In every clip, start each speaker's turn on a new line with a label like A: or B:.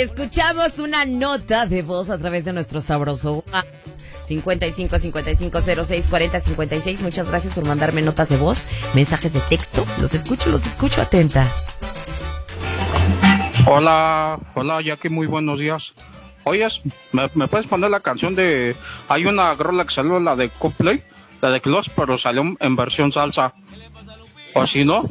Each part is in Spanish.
A: escuchamos una nota de voz a través de nuestro sabroso 55 55 06 40 56. Muchas gracias por mandarme notas de voz, mensajes de texto. Los escucho atenta.
B: Hola, Jackie, muy buenos días. Oyes, ¿me puedes poner la canción de... Hay una rola que salió, la de Coldplay, la de Close, pero salió en versión salsa. O si no,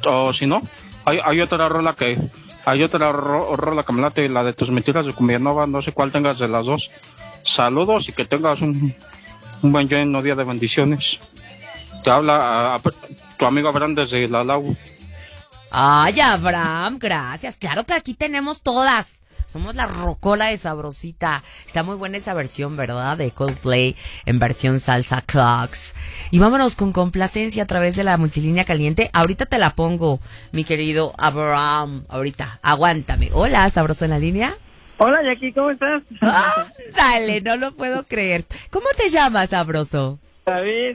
B: hay otra rola que... Hay otra rola que me late, la de Tus Mentiras de Cumbia Nova, no sé cuál tengas de las dos. Saludos y que tengas un buen lleno día de bendiciones. Te habla tu amigo Abraham desde la Lau.
A: Ay, Abraham, gracias. Claro que aquí tenemos todas. Somos la rocola de Sabrosita. Está muy buena esa versión, ¿verdad? De Coldplay en versión salsa clocks. Y vámonos con complacencia a través de la multilínea caliente. Ahorita te la pongo, mi querido Abraham. Ahorita, aguántame. Hola, Sabroso en la línea.
C: Hola, Jackie, ¿cómo estás?
A: Dale, no lo puedo creer. ¿Cómo te llamas, Sabroso?
C: David.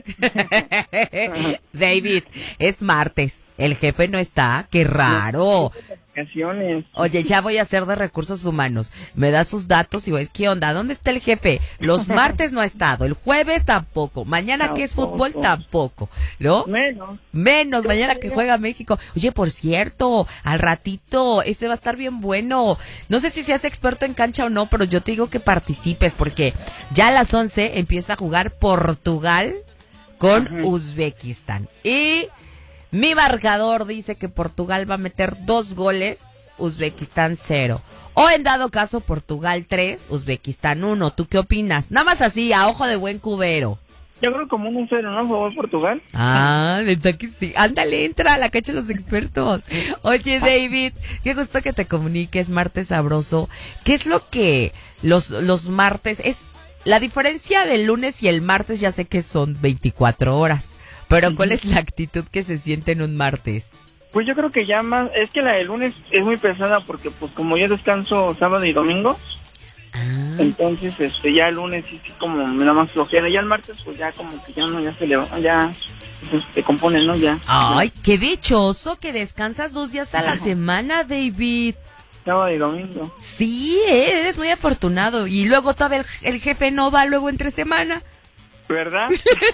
A: David, es martes. El jefe no está. ¡Qué raro! Oye, ya voy a hacer de recursos humanos. Me da sus datos y ves, ¿qué onda? ¿Dónde está el jefe? Los martes no ha estado, el jueves tampoco, mañana que es fútbol tampoco, ¿no? Menos, mañana que juega México. Oye, por cierto, al ratito, este va a estar bien bueno. No sé si seas experto en cancha o no, pero yo te digo que participes porque ya a las 11 empieza a jugar Portugal con Uzbekistán. Y mi marcador dice que Portugal va a meter 2 goles, Uzbekistán 0. O en dado caso, Portugal 3, Uzbekistán 1. ¿Tú qué opinas? Nada más así, a ojo de buen cubero.
C: Yo creo como 1-0, ¿no? A favor Portugal.
A: Ah, ¿verdad que sí? Ándale, entra a la cancha de los expertos. Oye, David, qué gusto que te comuniques, martes sabroso. ¿Qué es lo que los martes es? La diferencia del lunes y el martes ya sé que son 24 horas. Pero ¿cuál es la actitud que se siente en un martes?
C: Pues yo creo que ya más, es que la del lunes es muy pesada porque pues como yo descanso sábado y domingo, entonces ya el lunes sí como me da más flojera, ya el martes pues ya como que ya no, ya se le va, ya se compone, ¿no? Ya.
A: Ay, qué dichoso que descansas 2 días a la semana, David.
C: Sábado y domingo.
A: Sí, eres muy afortunado. Y luego todavía el jefe no va luego entre semana.
C: ¿Verdad?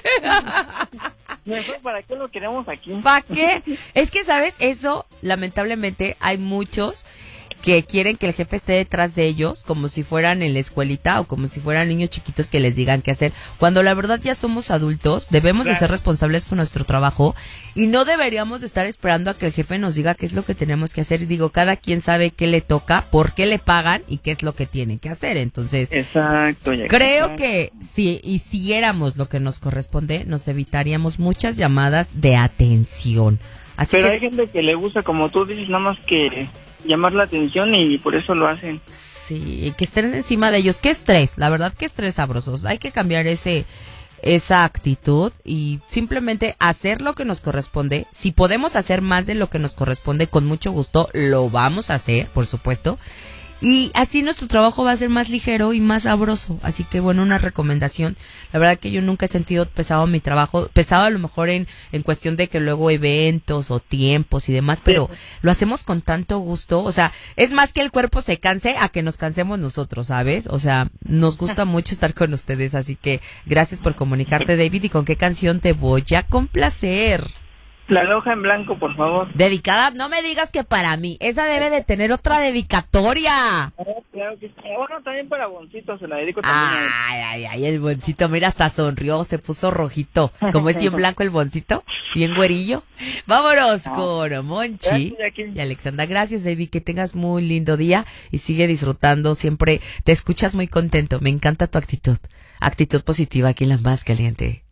C: Mejor, ¿para qué lo queremos aquí?
A: ¿Para qué? Es que, ¿sabes? Eso, lamentablemente, hay muchos que quieren que el jefe esté detrás de ellos, como si fueran en la escuelita o como si fueran niños chiquitos que les digan qué hacer. Cuando la verdad ya somos adultos, debemos de ser responsables con nuestro trabajo y no deberíamos de estar esperando a que el jefe nos diga qué es lo que tenemos que hacer. Y digo, cada quien sabe qué le toca, por qué le pagan y qué es lo que tiene que hacer. Entonces,
C: exacto,
A: creo que si hiciéramos lo que nos corresponde, nos evitaríamos muchas llamadas de atención. Así
C: pero
A: que
C: hay gente que le gusta, como tú dices, nada más que llamar la atención y por eso lo hacen.
A: Sí, que estén encima de ellos. Qué estrés, la verdad, qué estrés, sabrosos. Hay que cambiar esa actitud y simplemente hacer lo que nos corresponde. Si podemos hacer más de lo que nos corresponde, con mucho gusto lo vamos a hacer, por supuesto. Y así nuestro trabajo va a ser más ligero y más sabroso. Así que bueno, una recomendación. La verdad que yo nunca he sentido pesado mi trabajo. Pesado a lo mejor en cuestión de que luego eventos o tiempos y demás. Pero lo hacemos con tanto gusto. O sea, es más que el cuerpo se canse a que nos cansemos nosotros, ¿sabes? O sea, nos gusta mucho estar con ustedes. Así que gracias por comunicarte, David. ¿Y con qué canción te voy a complacer?
C: La Loja en Blanco, por favor.
A: Dedicada, no me digas que para mí. Esa debe de tener otra dedicatoria.
C: Claro que sí. Bueno, también para Boncito se la dedico también.
A: Ay, el Boncito, mira, hasta sonrió, se puso rojito. Como es bien blanco el Boncito, bien güerillo. Vámonos con Monchi y Alexandra. Gracias, David, que tengas muy lindo día y sigue disfrutando. Siempre te escuchas muy contento. Me encanta tu actitud. Actitud positiva aquí en La Más Caliente.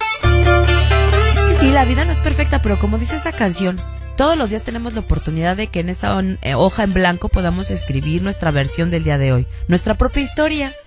A: Sí, la vida no es perfecta, pero como dice esa canción, todos los días tenemos la oportunidad de que en esa hoja en blanco podamos escribir nuestra versión del día de hoy, nuestra propia historia.